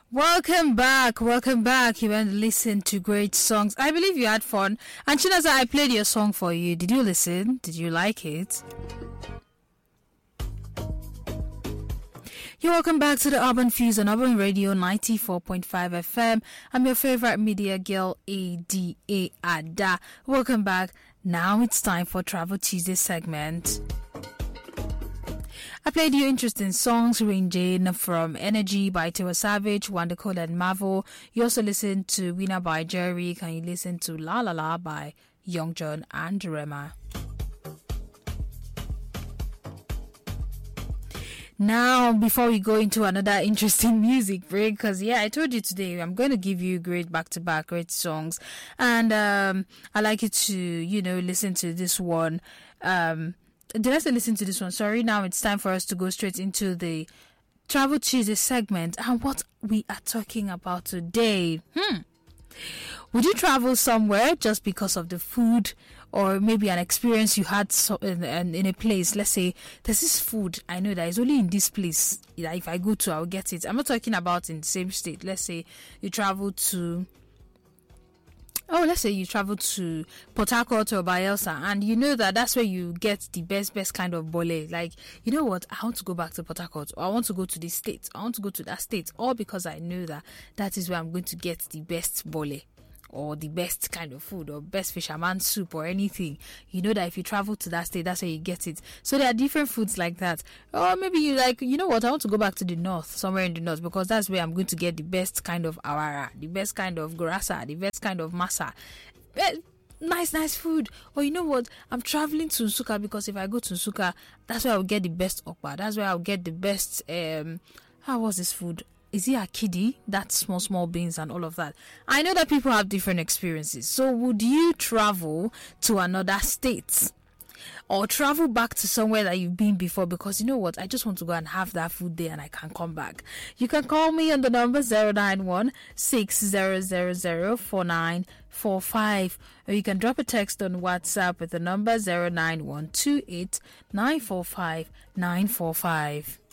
Welcome back. You went to listen to great songs. I believe you had fun. And Chinaza, I played your song for you. Did you listen? Did you like it? You're welcome back to the Urban Fuse on Urban Radio 94.5 FM. I'm your favorite media girl, Ada Ada. Welcome back. Now it's time for Travel Tuesday segment. I played you interesting songs ranging from Energy by Tiwa Savage, Wanda Cole and Marvel. You also listened to Winner by Jerry. Can you listen to La La La by Young John and Rema? Now, before we go into another interesting music break, because I told you today I'm going to give you great back-to-back great songs, and I like you to listen to this one. Did I say listen to this one? Sorry. Now it's time for us to go straight into the Travel Tuesday segment and what we are talking about today. Would you travel somewhere just because of the food or maybe an experience you had in a place? Let's say there's this food I know that is only in this place. If I go to, I'll get it. I'm not talking about in the same state. Let's say you travel to Port Harcourt or Bayelsa, and you know that's where you get the best kind of bole. Like, you know what, I want to go back to Port Harcourt, or I want to go to this state, I want to go to that state, all because I know that is where I'm going to get the best bole, or the best kind of food, or best fisherman soup, or anything. You know that if you travel to that state, that's where you get it. So there are different foods like that. Or maybe you like, you know what, I want to go back to the north, somewhere in the north, because that's where I'm going to get the best kind of awara, the best kind of gurasa, the best kind of masa. Nice food. Or you know what, I'm traveling to Nsukka because if I go to Nsukka, that's where I'll get the best okpa. That's where I'll get the best how was this food? Is it akidi? That's small beans and all of that. I know that people have different experiences. So would you travel to another state? Or travel back to somewhere that you've been before because you know what, I just want to go and have that food there and I can come back. You can call me on the number 091-6000-4945, or you can drop a text on WhatsApp with the number 09128945945.